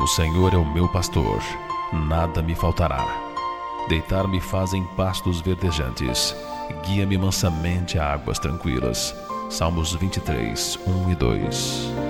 O Senhor é o meu pastor, nada me faltará. Deitar-me faz em pastos verdejantes, guia-me mansamente a águas tranquilas. Salmos 23, 1 e 2.